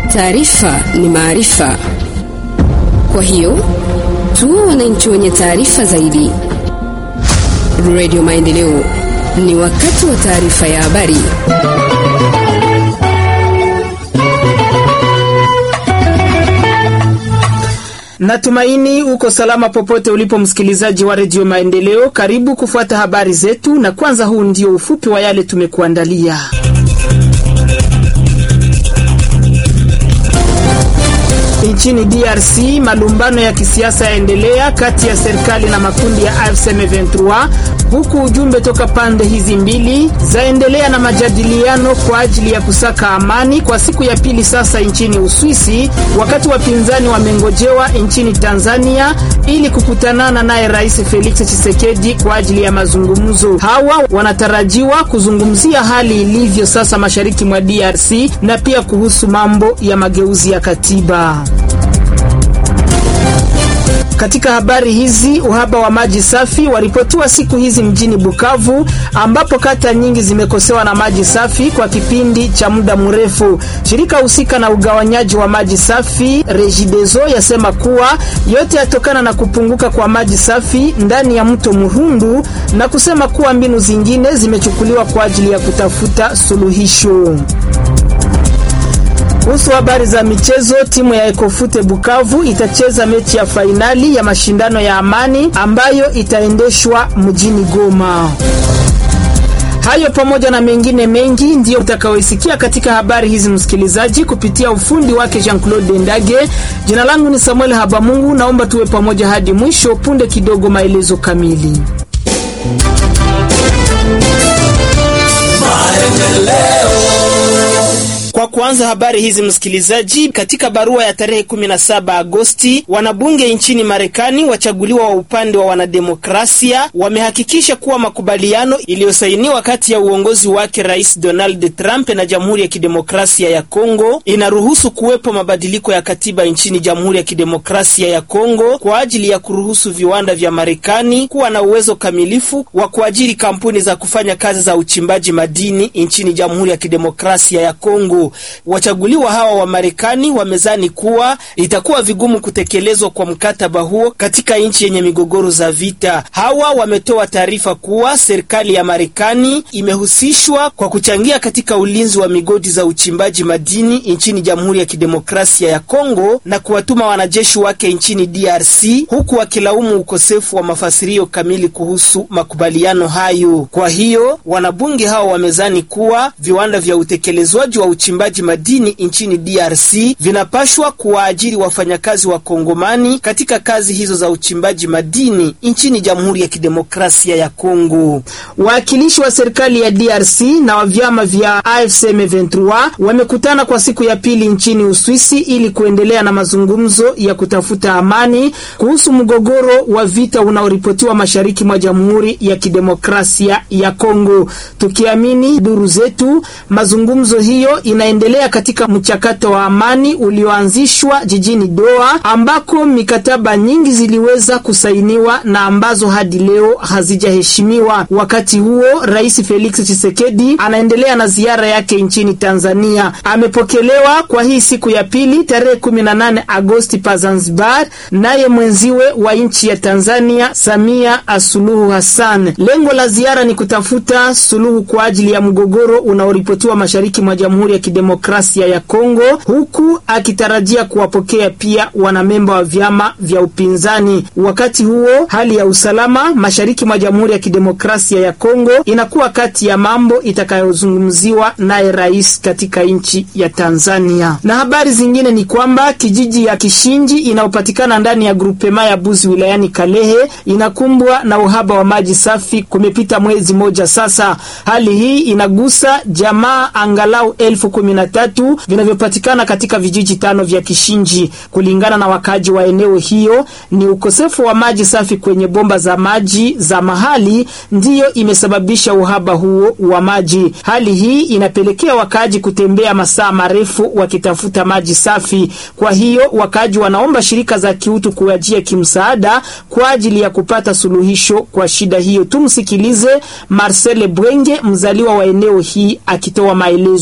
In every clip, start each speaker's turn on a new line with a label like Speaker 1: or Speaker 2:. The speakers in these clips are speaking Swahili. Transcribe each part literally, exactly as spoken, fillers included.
Speaker 1: Taarifa ni maarifa. Kwa hiyo, tuwe wananchi wenye taarifa zaidi. Radio Maendeleo, ni wakati wa taarifa ya habari.
Speaker 2: Natumaini uko salama popote ulipo msikilizaji wa Radio Maendeleo. Karibu kufuata habari zetu, na kwanza huu ndio ufupi wa yale tumekuandalia. Nchini D R C, malumbano ya kisiasa yaendelea kati ya serikali na makundi ya A F C M vingt-trois, huku ujumbe toka pande hizi mbili zaendelea na majadiliano kwa ajili ya kusaka amani kwa siku ya pili sasa nchini Uswisi, wakati wapinzani wamengojewa nchini Tanzania ili kukutanana naye Rais Felix Tshisekedi kwa ajili ya mazungumzo. Hawa wanatarajiwa kuzungumzia hali ilivyo sasa mashariki mwa D R C na pia kuhusu mambo ya mageuzi ya katiba. Katika habari hizi, uhaba wa maji safi waripotiwa siku hizi mjini Bukavu, ambapo kata nyingi zimekosewa na maji safi kwa kipindi cha muda mrefu. Shirika husika na ugawanyaji wa maji safi Regideso yasema kuwa yote yatokana na kupunguka kwa maji safi ndani ya mto Muhundu, na kusema kuwa mbinu zingine zimechukuliwa kwa ajili ya kutafuta suluhisho. Kuhusu habari za michezo, timu ya Ekofute Bukavu itacheza mechi ya fainali ya mashindano ya amani ambayo itaendeshwa mjini Goma. Hayo pamoja na mengine mengi ndiyo utakaoisikia katika habari hizi msikilizaji, kupitia ufundi wake Jean-Claude Ndage. Jina langu ni Samuel Habamungu, naomba tuwe pamoja hadi mwisho. Punde kidogo maelezo kamili. Kwa kuanza habari hizi msikilizaji, katika barua ya tarehe kumi na saba Agosti, wanabunge nchini Marekani wachaguliwa wa upande wa wanademokrasia wamehakikisha kuwa makubaliano iliyosainiwa kati ya uongozi wake Rais Donald Trump na Jamhuri ya Kidemokrasia ya Kongo inaruhusu kuwepo mabadiliko ya katiba nchini Jamhuri ya Kidemokrasia ya Kongo kwa ajili ya kuruhusu viwanda vya Marekani kuwa na uwezo kamilifu wa kuajiri kampuni za kufanya kazi za uchimbaji madini nchini Jamhuri ya Kidemokrasia ya Kongo. Wachaguliwa hawa wa Marekani wamezani kuwa itakuwa vigumu kutekelezwa kwa mkataba huo katika nchi yenye migogoro za vita. Hawa wametoa taarifa kuwa serikali ya Marekani imehusishwa kwa kuchangia katika ulinzi wa migodi za uchimbaji madini nchini Jamhuri ya Kidemokrasia ya Kongo na kuwatuma wanajeshi wake nchini D R C, huku wakilaumu ukosefu wa mafasirio kamili kuhusu makubaliano hayo. Kwa hiyo wanabunge hao wamezani kuwa viwanda vya utekelezwaji wa uchimbaji madini nchini D R C vinapashwa kuwaajiri wafanyakazi wa Kongomani katika kazi hizo za uchimbaji madini nchini Jamhuri ya Kidemokrasia ya Kongo. Waakilishi wa serikali ya D R C na wa vyama vya A F C M vingt-trois wamekutana kwa siku ya pili nchini Uswisi ili kuendelea na mazungumzo ya kutafuta amani kuhusu mgogoro wa vita unaoripotiwa mashariki mwa Jamhuri ya Kidemokrasia ya Kongo. Tukiamini duru zetu, mazungumzo hiyo inaendelea katika mchakato wa amani ulioanzishwa jijini Doha, ambako mikataba nyingi ziliweza kusainiwa na ambazo hadi leo hazijaheshimiwa. Wakati huo, Rais Felix Tshisekedi anaendelea na ziara yake nchini Tanzania. Amepokelewa kwa hii siku ya pili tarehe kumi na nane Agosti pa Zanzibar, naye mwenziwe wa nchi ya Tanzania Samia Suluhu Hassan. Lengo la ziara ni kutafuta suluhu kwa ajili ya mgogoro unaoripotiwa mashariki mwa Jamhuri ya Kidemokrasia ya Kongo, huku akitarajia kuwapokea pia wanamemba wa vyama vya upinzani. Wakati huo, hali ya usalama mashariki mwa Jamhuri ya Kidemokrasia ya Kongo inakuwa kati ya mambo itakayozungumziwa naye rais katika nchi ya Tanzania. Na habari zingine ni kwamba kijiji ya Kishinji inayopatikana ndani ya grupema ya Buzi wilayani Kalehe inakumbwa na uhaba wa maji safi kumepita mwezi moja sasa. Hali hii inagusa jamaa angalau elfu kumi na tatu vinavyopatikana katika vijiji tano vya Kishinji. Kulingana na wakaji wa eneo hiyo, ni ukosefu wa maji safi kwenye bomba za maji za mahali ndiyo imesababisha uhaba huo wa maji. Hali hii inapelekea wakaji kutembea masaa marefu wakitafuta maji safi. Kwa hiyo wakaji wanaomba shirika za kiutu kuwajia kimsaada kwa ajili ya kupata suluhisho kwa shida hiyo. Tumsikilize Marcel Bwenge, mzaliwa wa eneo hii, akitoa maelezo.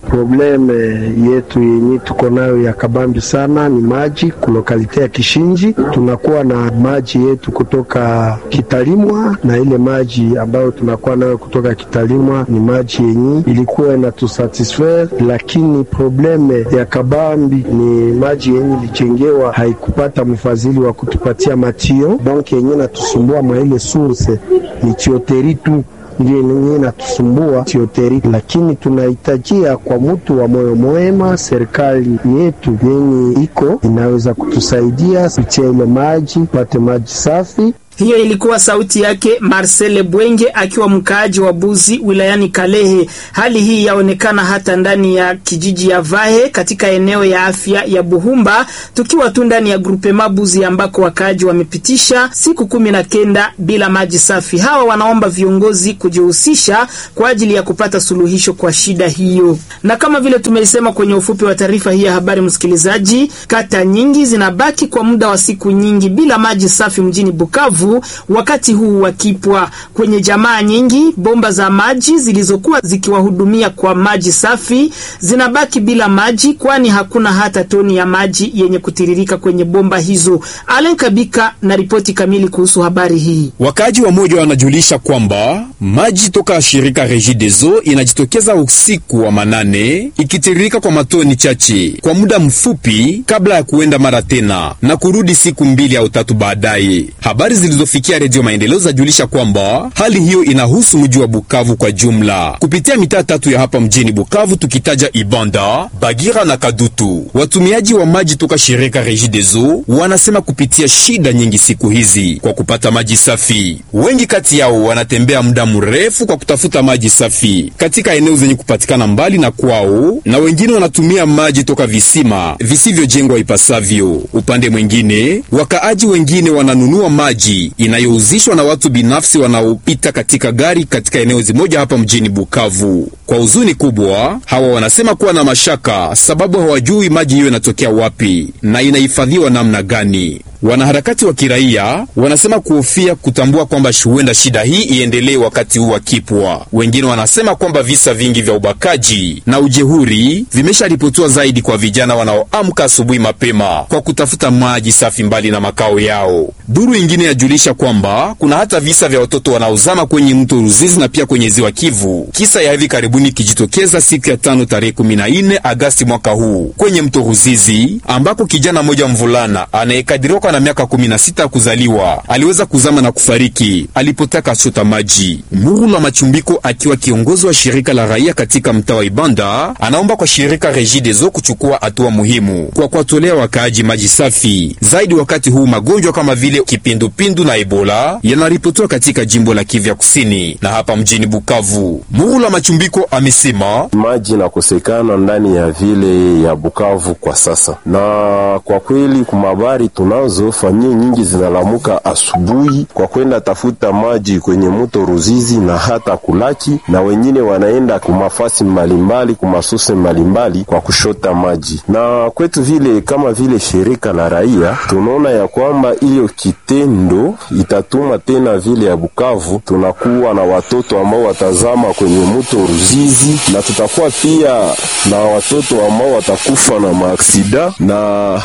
Speaker 3: Probleme yetu yenye tuko nayo ya kabambi sana ni maji kulokalite ya Kishinji. Tunakuwa na maji yetu kutoka Kitalimwa, na ile maji ambayo tunakuwa nayo kutoka Kitalimwa ni maji yenye ilikuwa inatusatisfaire, lakini probleme ya kabambi ni maji yenye ilijengewa haikupata mfadhili wa kutupatia matio, donc yenye natusumbua mwa ile source ni Chioteri tu ndiye yenye natusumbua Chioteri, lakini tunahitajia kwa mtu wa moyo mwema, serikali yetu yenye iko inaweza kutusaidia kupitia ile maji, pate maji safi.
Speaker 2: Hiyo ilikuwa sauti yake Marcel Bwenge akiwa mkaaji wa Buzi wilayani Kalehe. Hali hii yaonekana hata ndani ya kijiji ya Vahe katika eneo ya afya ya Buhumba, tukiwa tu ndani ya grupema Buzi ambako wakaaji wamepitisha siku kumi na kenda bila maji safi. Hawa wanaomba viongozi kujihusisha kwa ajili ya kupata suluhisho kwa shida hiyo. Na kama vile tumeisema kwenye ufupi wa taarifa hii ya habari, msikilizaji, kata nyingi zinabaki kwa muda wa siku nyingi bila maji safi mjini Bukavu wakati huu wakipwa. Kwenye jamaa nyingi, bomba za maji zilizokuwa zikiwahudumia kwa maji safi zinabaki bila maji, kwani hakuna hata toni ya maji yenye kutiririka kwenye bomba hizo. Alen Kabika na ripoti kamili kuhusu habari hii.
Speaker 4: Wakaji wa moja wanajulisha kwamba maji toka shirika Regideso inajitokeza usiku wa manane ikitiririka kwa matoni chache kwa muda mfupi kabla ya kuenda mara tena na kurudi siku mbili au tatu baadaye. Habari zilizofikia Radio Maendeleo zajulisha kwamba hali hiyo inahusu mji wa Bukavu kwa jumla. Kupitia mitaa tatu ya hapa mjini Bukavu, tukitaja Ibanda, Bagira na Kadutu, watumiaji wa maji toka shirika Regideso wanasema kupitia shida nyingi siku hizi kwa kupata maji safi. Wengi kati yao wanatembea muda mrefu kwa kutafuta maji safi katika eneo zenye kupatikana mbali na kwao, na wengine wanatumia maji toka visima visivyojengwa ipasavyo. Upande mwingine, wakaaji wengine wananunua maji inayouzishwa na watu binafsi wanaopita katika gari katika eneo zimoja hapa mjini Bukavu. Kwa huzuni kubwa, hawa wanasema kuwa na mashaka sababu hawajui maji hiyo inatokea wapi na inahifadhiwa namna gani. Wanaharakati wa kiraia wanasema kuhofia kutambua kwamba huenda shida hii iendelee wakati huu wakipwa. Wengine wanasema kwamba visa vingi vya ubakaji na ujehuri vimesharipotiwa zaidi kwa vijana wanaoamka asubuhi mapema kwa kutafuta maji safi mbali na makao yao. Duru ingine yajulisha kwamba kuna hata visa vya watoto wanaozama kwenye mto Ruzizi na pia kwenye ziwa Kivu. Kisa ya hivi karibuni kijitokeza siku ya tano tarehe kumi na nne Agasti mwaka huu kwenye mto Ruzizi, ambako kijana mmoja mvulana anayekadiriwa na miaka kumi na sita kuzaliwa aliweza kuzama na kufariki alipotaka chota maji. Murula Machumbiko akiwa kiongozi wa shirika la raia katika mtaa wa Ibanda anaomba kwa shirika Regideso kuchukua hatua muhimu kwa kuwatolea wakaaji maji safi, zaidi wakati huu magonjwa kama vile kipindupindu na Ebola yanaripotiwa katika jimbo la Kivu Kusini na hapa mjini Bukavu. Murula Machumbiko amesema
Speaker 5: maji nakosekana ndani ya vile ya Bukavu kwa sasa, na kwa kweli kumabari tunazo familia nyingi zinalamuka asubuhi kwa kwenda tafuta maji kwenye mto Ruzizi na hata Kulaki, na wengine wanaenda kumafasi mbalimbali kumasose mbalimbali kwa kushota maji. Na kwetu vile kama vile shirika la raia tunaona ya kwamba hiyo kitendo itatuma tena vile ya Bukavu tunakuwa na watoto ambao watazama kwenye mto Ruzizi, na tutakuwa pia na watoto ambao watakufa na maaksida, na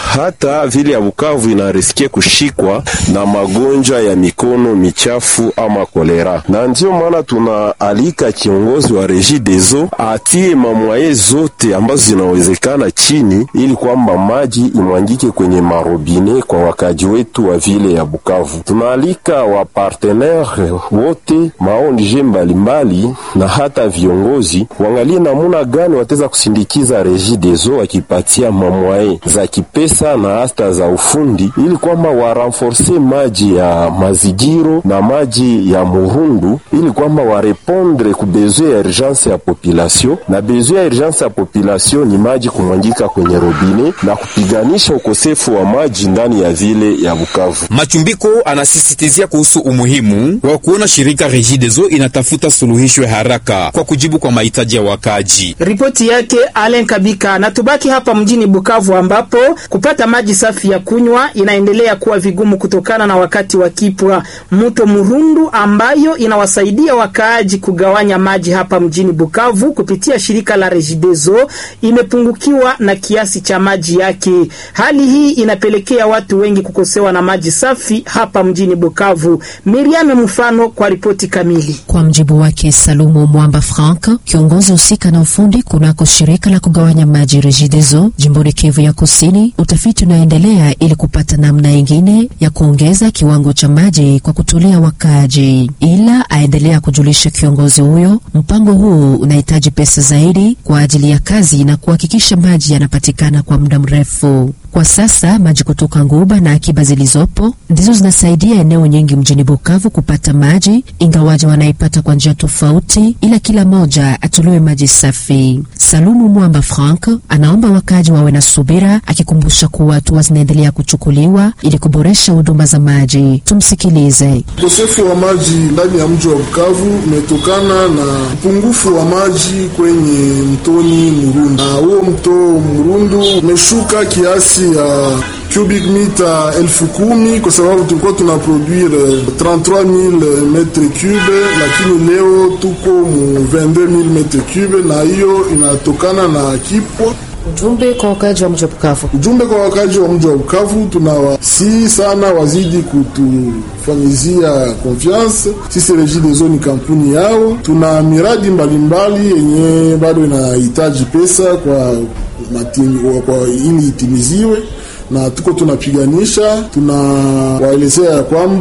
Speaker 5: hata vile ya Bukavu ina riskie kushikwa na magonjwa ya mikono michafu ama kolera. Na ndio maana tunaalika kiongozi wa Regideso atie mamwaye zote ambazo zinawezekana chini ili kwamba maji imwangike kwenye marobine kwa wakaji wetu wa vile ya Bukavu. Tunaalika wa partenaire wote, maonje mbalimbali na hata viongozi wangalie namuna gani wateza kusindikiza Regideso akipatia mamwaye za kipesa na hata za ufundi ili kwamba warenforce maji ya mazigiro na maji ya Murundu ili kwamba warepondre ku besoin ya urgence ya population, na besoin ya urgence ya population ni maji kumwangika kwenye robine na kupiganisha ukosefu wa maji ndani ya vile ya Bukavu.
Speaker 4: Machumbiko anasisitizia kuhusu umuhimu wa kuona shirika Regideso inatafuta suluhisho haraka kwa kujibu kwa mahitaji ya wakaji.
Speaker 2: Ripoti yake Alen Kabika. Na tubaki hapa mjini Bukavu ambapo kupata maji safi ya kunywa ina vinaendelea kuwa vigumu kutokana na wakati wa kipwa. Mto Murundu ambayo inawasaidia wakaaji kugawanya maji hapa mjini Bukavu kupitia shirika la Regideso imepungukiwa na kiasi cha maji yake. Hali hii inapelekea watu wengi kukosewa na maji safi hapa mjini Bukavu. Miriam Mfano kwa ripoti kamili.
Speaker 6: Kwa mjibu wake Salumu Mwamba Frank, kiongozi usika na ufundi kunako shirika la kugawanya maji Regideso jimboni Kivu ya Kusini, utafiti unaendelea ili kupata namna nyingine ya kuongeza kiwango cha maji kwa kutolea wakaaji. Ila aendelea kujulisha kiongozi huyo, mpango huu unahitaji pesa zaidi kwa ajili ya kazi na kuhakikisha maji yanapatikana kwa muda mrefu. Kwa sasa maji kutoka Nguba na akiba zilizopo ndizo zinasaidia eneo nyingi mjini Bukavu kupata maji, ingawaje wanaipata kwa njia tofauti, ila kila moja atolewe maji safi. Salumu Mwamba Frank anaomba wakaji wawe na subira, akikumbusha kuwa hatua zinaendelea kuchukuliwa ili kuboresha huduma za maji. Tumsikilize.
Speaker 7: Ukosefu wa maji ndani ya mji wa Bukavu umetokana na upungufu wa maji kwenye mtoni Murundu. Na huo mto Murundu umeshuka kiasi ya cubic mita elfu kumi kwa sababu tulikuwa tunaproduire trente-trois mille metres cubes, lakini leo tuko mu vingt-deux mille metres cubes, na hiyo inatokana na kipwa.
Speaker 6: Ujumbe kwa wakaji wa mji wa Bukavu.
Speaker 7: Ujumbe kwa wakaji wa mji wa Bukavu, tunawasi sana wazidi kutufanyizia confiance. Sisi Regideso ni kampuni yao, tuna miradi mbalimbali yenye bado inahitaji pesa kwa matini, kwa ili itimiziwe, na tuko tunapiganisha. Tunawaelezea ya kwamba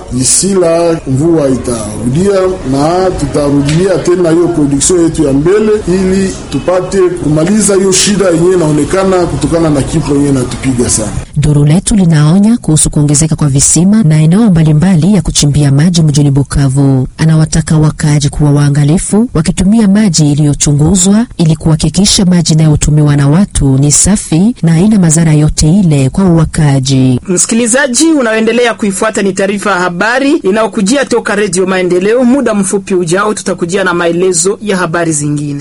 Speaker 7: isila mvua itarudia na tutarudia tena hiyo production yetu ya mbele ili tupate kumaliza hiyo shida yenyewe inaonekana kutokana na kipwa yenyewe natupiga sana.
Speaker 6: Duru letu linaonya kuhusu kuongezeka kwa visima na eneo mbalimbali ya kuchimbia maji mjini Bukavu. Anawataka wakaaji kuwa waangalifu wakitumia maji iliyochunguzwa ili kuhakikisha maji inayotumiwa na watu ni safi na haina madhara yote ile kwa wakaaji.
Speaker 2: Msikilizaji, unaoendelea kuifuata ni taarifa ya habari inayokujia toka Radio Maendeleo. Muda mfupi ujao tutakujia na maelezo ya habari zingine.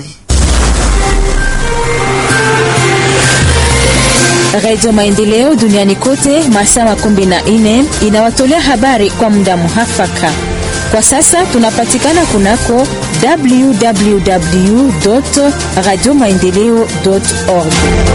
Speaker 8: Radio Maendeleo duniani kote masaa makumi na nne inawatolea habari kwa muda muhafaka. Kwa sasa tunapatikana kunako w w w dot radio maendeleo dot org.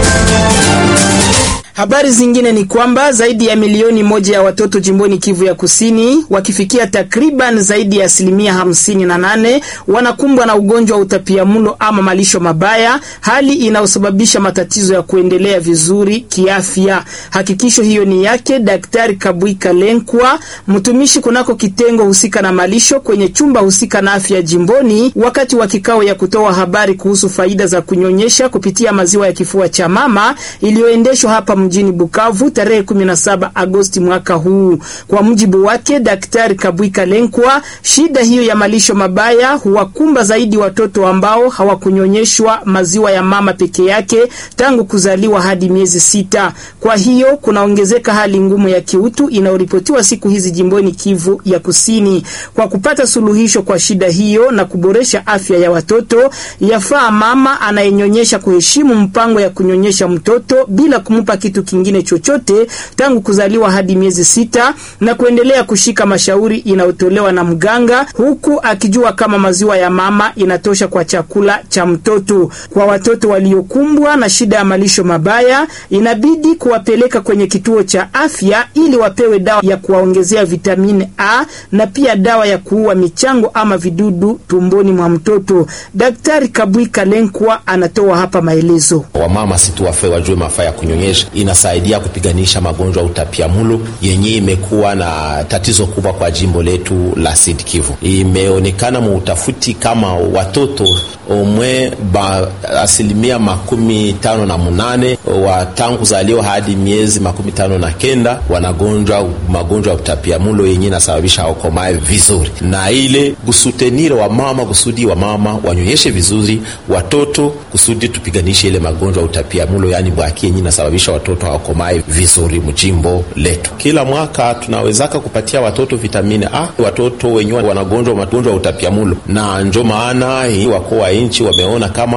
Speaker 2: Habari zingine ni kwamba zaidi ya milioni moja ya watoto jimboni Kivu ya Kusini, wakifikia takriban zaidi ya asilimia hamsini na nane, wanakumbwa na ugonjwa wa utapiamlo ama malisho mabaya, hali inayosababisha matatizo ya kuendelea vizuri kiafya. Hakikisho hiyo ni yake Daktari Kabwika Lenkwa, mtumishi kunako kitengo husika na malisho kwenye chumba husika na afya jimboni, wakati wa kikao ya kutoa habari kuhusu faida za kunyonyesha kupitia maziwa ya kifua cha mama iliyoendeshwa hapa mjini Bukavu tarehe kumi na saba Agosti mwaka huu. Kwa mujibu wake Daktari Kabwika Lenkwa, shida hiyo ya malisho mabaya huwakumba zaidi watoto ambao hawakunyonyeshwa maziwa ya mama peke yake tangu kuzaliwa hadi miezi sita. Kwa hiyo kunaongezeka hali ngumu ya kiutu inayoripotiwa siku hizi jimboni Kivu ya Kusini. Kwa kupata suluhisho kwa shida hiyo na kuboresha afya ya watoto, yafaa mama anayenyonyesha kuheshimu mpango ya kunyonyesha mtoto bila kumupa kitu kingine chochote tangu kuzaliwa hadi miezi sita, na kuendelea kushika mashauri inayotolewa na mganga, huku akijua kama maziwa ya mama inatosha kwa chakula cha mtoto. Kwa watoto waliokumbwa na shida ya malisho mabaya, inabidi kuwapeleka kwenye kituo cha afya ili wapewe dawa ya kuwaongezea vitamini A na pia dawa ya kuua michango ama vidudu tumboni mwa mtoto. Daktari Kabwika Lenkwa anatoa hapa maelezo.
Speaker 9: Wamama situ wafe wajue mafaa ya kunyonyesha, inasaidia kupiganisha magonjwa utapiamlo yenye imekuwa na tatizo kubwa kwa jimbo letu la Sud Kivu. Imeonekana mu utafuti kama watoto omwe ba asilimia makumi tano na munane wa tangu zaliwa hadi miezi makumi tano na kenda wanagonjwa magonjwa ya utapiamlo yenye inasababisha wakomae vizuri, na ile kusutenire wa mama kusudi wa mama wanyonyeshe vizuri watoto kusudi tupiganishe ile magonjwa ya utapiamlo yani bwaki yenye inasababisha watoto wakomae vizuri mjimbo letu. Kila mwaka tunawezaka kupatia watoto vitamini A watoto wenyewe wanagonjwa magonjwa ya utapiamlo, na ndio maana hii wako wa inchi wameona kama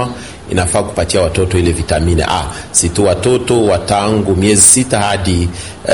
Speaker 9: inafaa kupatia watoto ile vitamini A. Si tu watoto watangu miezi sita hadi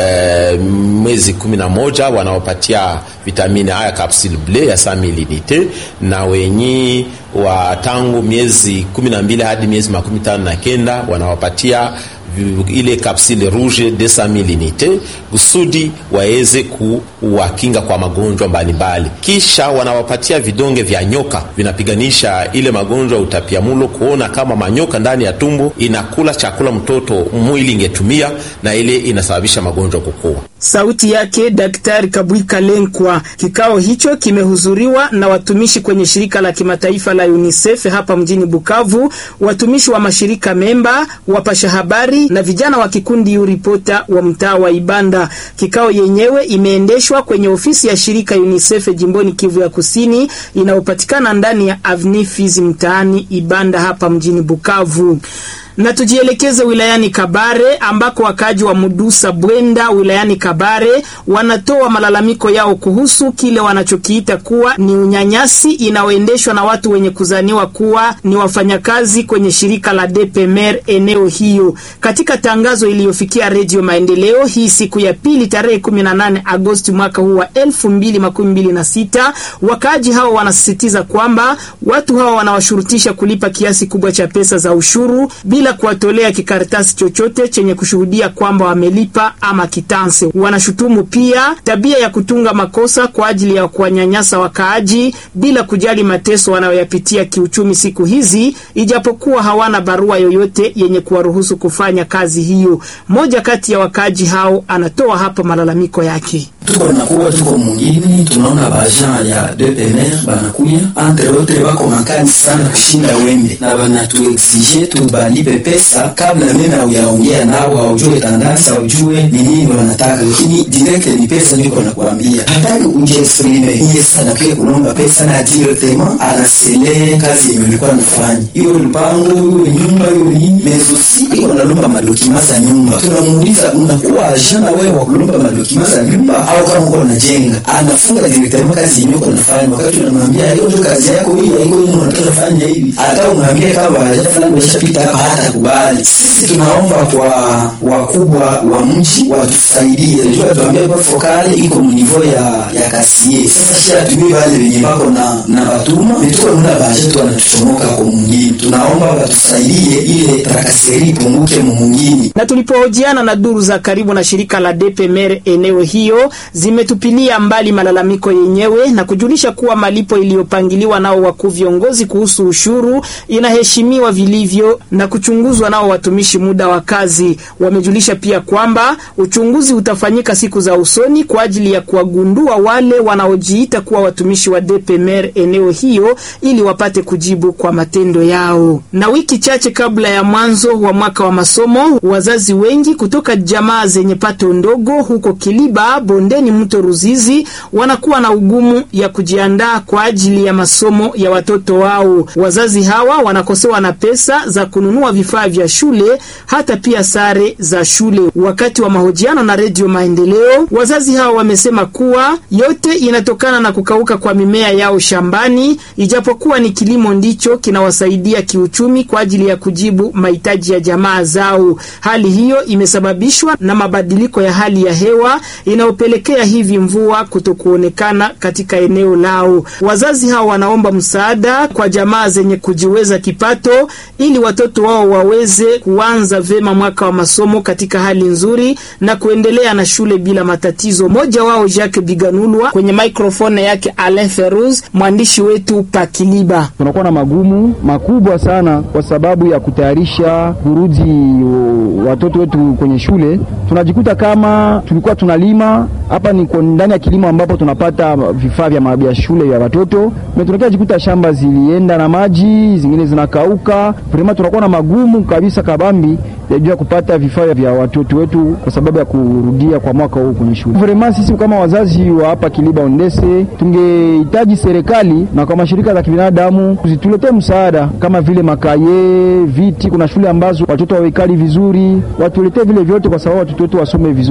Speaker 9: e, mwezi kumi na moja wanaopatia vitamini A ya capsule bleu ya cent mililita, na wenye wa tangu miezi kumi na mbili hadi miezi makumi tano na kenda wanawapatia ile kapsule rouge deux cents mililita kusudi waweze kuwakinga kwa magonjwa mbalimbali. Kisha wanawapatia vidonge vya nyoka vinapiganisha ile magonjwa utapiamlo, kuona kama manyoka ndani ya tumbo inakula chakula mtoto mwili ingetumia, na ile inasababisha magonjwa kukua.
Speaker 2: Sauti yake Daktari Kabwika Lenkwa. Kikao hicho kimehudhuriwa na watumishi kwenye shirika la kimataifa la UNICEF hapa mjini Bukavu, watumishi wa mashirika memba, wapasha habari na vijana wa kikundi Uripota wa mtaa wa Ibanda. Kikao yenyewe imeendeshwa kwenye ofisi ya shirika UNICEF jimboni Kivu ya Kusini inayopatikana ndani ya Avenue Fizi mtaani Ibanda hapa mjini Bukavu. Na tujielekeze wilayani Kabare ambako wakaji wa Mudusa Bwenda wilayani Kabare wanatoa malalamiko yao kuhusu kile wanachokiita kuwa ni unyanyasi inaoendeshwa na watu wenye kuzaniwa kuwa ni wafanyakazi kwenye shirika la D P M R eneo hiyo. Katika tangazo iliyofikia Radio Maendeleo hii siku ya pili tarehe kumi na nane Agosti mwaka huu wa elfu mbili makumi mbili na sita, wakaji hao wanasisitiza kwamba watu hao wanawashurutisha kulipa kiasi kubwa cha pesa za ushuru bila kuwatolea kikaratasi chochote chenye kushuhudia kwamba wamelipa ama kitanse. Wanashutumu pia tabia ya kutunga makosa kwa ajili ya kuwanyanyasa wakaaji bila kujali mateso wanayoyapitia kiuchumi siku hizi, ijapokuwa hawana barua yoyote yenye kuwaruhusu kufanya kazi hiyo. Moja kati ya wakaaji hao anatoa hapa malalamiko yake.
Speaker 10: Tuko nakuwa tuko mwingine, tunaona bajan ya D P M R banakuya entre autres wako makani sana kushinda wembe, na banatuexige tubalipe pesa kabla mimi au yaongea nao haujue tandansa ujue ni nini wanataka, lakini direct ni pesa ndio nakuambia. Hataki uje exprime yeye sana pia kunomba pesa na directement anasele kazi ilikuwa nafanya. Hiyo mpango hiyo nyumba hiyo ni mezosi iko nalomba madokima za nyumba. Tunamuuliza unakuwa ajana wewe wa kulomba madokima za nyumba au kama uko unajenga? Anafunga directement kazi yenyewe unafanya, wakati unamwambia hiyo ndio kazi yako hiyo hiyo unataka fanya hivi. Hata umwambie kama hajafanya umeshapita hata kubali. Sisi tunaomba kwa wakubwa wa mji watusaidie. Unajua tuambie kwa fokali iko mnivo ya ya kasie. Sasa shia tumie wale wenye bako na na batuma metuko mna budget wanatuchomoka kwa mwingine. Tunaomba watusaidie ile trakaseri punguke mwingine.
Speaker 2: Na tulipohojiana na duru za karibu na shirika la D P M R eneo hiyo, zimetupilia mbali malalamiko yenyewe na kujulisha kuwa malipo iliyopangiliwa nao wakuu viongozi kuhusu ushuru inaheshimiwa vilivyo na kuchunguzwa nao watumishi muda wa kazi. Wamejulisha pia kwamba uchunguzi utafanyika siku za usoni kwa ajili ya kuwagundua wale wanaojiita kuwa watumishi wa D P M R eneo hiyo ili wapate kujibu kwa matendo yao. Na wiki chache kabla ya mwanzo wa mwaka wa masomo, wazazi wengi kutoka jamaa zenye pato ndogo huko Kiliba bondeni mto Ruzizi wanakuwa na ugumu ya kujiandaa kwa ajili ya masomo ya watoto wao. Wazazi hawa wanakosewa na pesa za kununua vifaa vya shule, hata pia sare za shule. Wakati wa mahojiano na Radio Maendeleo, wazazi hawa wamesema kuwa yote inatokana na kukauka kwa mimea yao shambani, ijapokuwa ni kilimo ndicho kinawasaidia kiuchumi kwa ajili ya kujibu mahitaji ya jamaa zao. Hali hiyo imesababishwa na mabadiliko ya hali ya hewa inayopelekea hivi mvua kutokuonekana katika eneo lao. Wazazi hao wanaomba msaada kwa jamaa zenye kujiweza kipato ili watoto wao waweze kuanza vema mwaka wa masomo katika hali nzuri na kuendelea na shule bila matatizo. Moja wao Jacques Biganulwa kwenye microphone yake Alain Feruz, mwandishi wetu pa Kiliba.
Speaker 11: Tunakuwa na magumu makubwa sana kwa sababu ya kutayarisha kurudi watoto wetu kwenye shule. Tunajikuta kama tulikuwa tunalima hapa ni ndani ya kilimo ambapo tunapata vifaa vya vya shule ya watoto, na tunakia jikuta shamba zilienda na maji, zingine zinakauka. Vraiment tunakuwa na magumu kabisa kabambi ya jua kupata vifaa vya watoto wetu kwa sababu ya kurudia kwa mwaka huu kwenye shule. Vraiment sisi kama wazazi wa hapa Kiliba Ondese tungehitaji serikali na kwa mashirika za kibinadamu kuzituletee msaada kama vile makaye, viti. Kuna shule ambazo watoto hawekali vizuri, watuletee vile vyote kwa sababu watoto wetu wasome vizuri.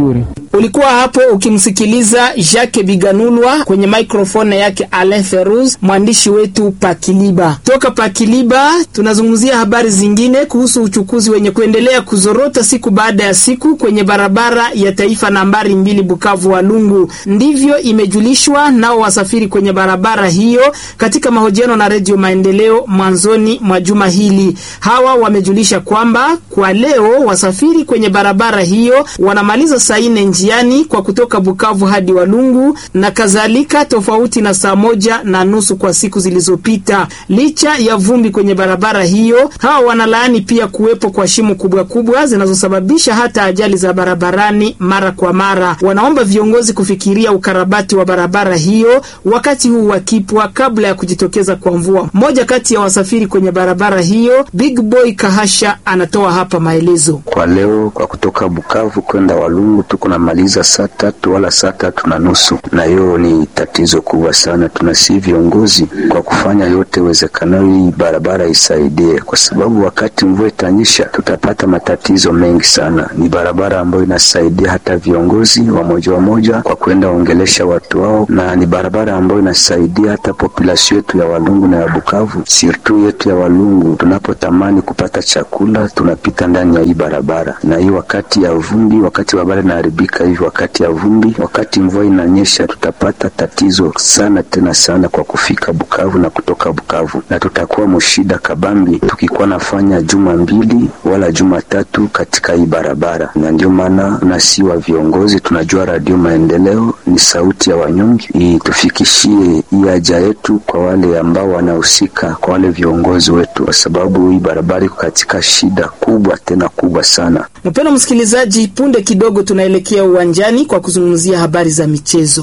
Speaker 2: Ulikuwa hapo ukimsikiliza Jacques Biganulwa, kwenye microphone yake Alain Feruz, mwandishi wetu Pakiliba. Toka Pakiliba tunazungumzia habari zingine kuhusu uchukuzi wenye kuendelea kuzorota siku baada ya siku kwenye barabara ya taifa nambari mbili Bukavu Walungu. Ndivyo imejulishwa nao wasafiri kwenye barabara hiyo katika mahojiano na Radio Maendeleo mwanzoni mwa juma hili. Hawa wamejulisha kwamba kwa leo wasafiri kwenye barabara hiyo wanamaliza saa nne njiani kwa kutoka Bukavu hadi Walungu na kadhalika, tofauti na saa moja na nusu kwa siku zilizopita. Licha ya vumbi kwenye barabara hiyo, hawa wanalaani pia kuwepo kwa shimo kubwa kubwa zinazosababisha hata ajali za barabarani mara kwa mara. Wanaomba viongozi kufikiria ukarabati wa barabara hiyo wakati huu wakipwa kabla ya kujitokeza kwa mvua. Mmoja kati ya wasafiri kwenye barabara hiyo, Big Boy Kahasha, anatoa hapa maelezo.
Speaker 12: Kwa leo kwa kutoka Bukavu kwenda Walungu tuko na maliza saa tatu wala saa tatu na nusu, na hiyo ni tatizo kubwa sana. Tunasi viongozi kwa kufanya yote wezekanayo hii barabara isaidie, kwa sababu wakati mvua itanyesha tutapata matatizo mengi sana. Ni barabara ambayo inasaidia hata viongozi wa moja wa moja kwa kwenda ongelesha watu wao, na ni barabara ambayo inasaidia hata population yetu ya Walungu na ya Bukavu, sirtu yetu ya Walungu. Tunapotamani kupata chakula tunapita ndani ya hii barabara, na hii wakati ya vumbi, wakati barabara inaharibika hivi, wakati ya vumbi, wakati mvua inanyesha tutapata tatizo sana tena sana kwa kufika Bukavu na kutoka Bukavu, na tutakuwa mshida kabambi tukikuwa nafanya juma mbili wala juma tatu katika hii barabara. Na ndio maana nasi wa viongozi tunajua Radio Maendeleo ni sauti ya wanyonge, tufikishie hii haja yetu kwa wale ambao wanahusika, kwa wale viongozi wetu, kwa sababu hii barabara iko katika shida kubwa tena kubwa sana.
Speaker 2: Mpendwa msikilizaji, punde kidogo tunaelekea uwanjani kwa kuzungumzia habari za michezo.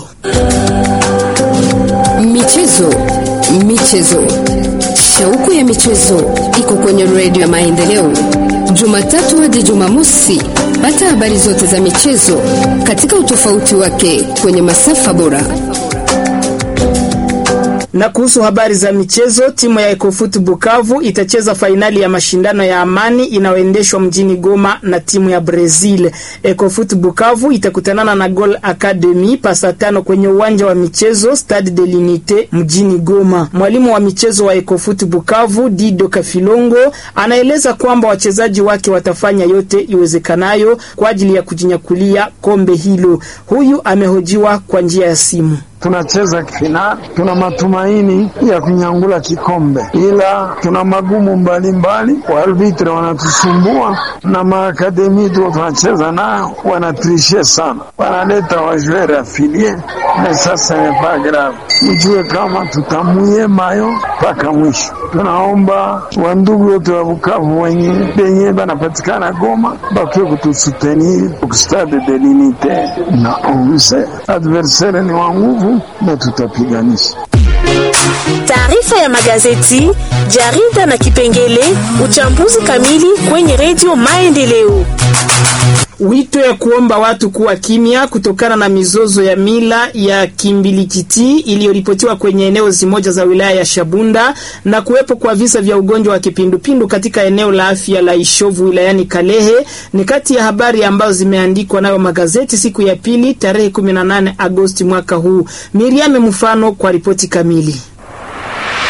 Speaker 1: Michezo, michezo. Shauku ya michezo iko kwenye Radio ya Maendeleo. Jumatatu hadi Jumamosi, pata habari zote za michezo katika utofauti wake kwenye masafa bora.
Speaker 2: Na kuhusu habari za michezo, timu ya Ecofoot Bukavu itacheza fainali ya mashindano ya amani inayoendeshwa mjini Goma na timu ya Brazil. Ecofoot Bukavu itakutanana na Goal Academy pasa tano kwenye uwanja wa michezo Stade de l'Unité mjini Goma. Mwalimu wa michezo wa Ecofoot Bukavu, Dido Kafilongo, anaeleza kwamba wachezaji wake watafanya yote iwezekanayo kwa ajili ya kujinyakulia kombe hilo. Huyu amehojiwa kwa njia ya simu.
Speaker 13: Tunacheza finali, tuna matumaini ya kunyangula kikombe, ila tuna magumu mbalimbali. Waarbitre wanatusumbua na maakademi tu tunacheza nayo wanatrishe sana, wanaleta wajoueur affilié, na sasa ni pas grave. Mjue kama tutamuye mayo mpaka mwisho. Tunaomba wandugu wetu wa Bukavu wenye benye banapatikana Goma bakie kutusutenir ku Stade de l'Unité na onze. Adversaire ni wa nguvu na tutapiganisha.
Speaker 14: Taarifa ya magazeti, jarida na kipengele uchambuzi kamili kwenye Radio Maendeleo.
Speaker 2: Wito ya kuomba watu kuwa kimya kutokana na mizozo ya mila ya Kimbilikiti iliyoripotiwa kwenye eneo zimoja za wilaya ya Shabunda na kuwepo kwa visa vya ugonjwa wa kipindupindu katika eneo la afya la Ishovu wilayani Kalehe ni kati ya habari ambazo zimeandikwa nayo magazeti siku ya pili tarehe kumi na nane Agosti mwaka huu. Miriam Mfano kwa ripoti kamili.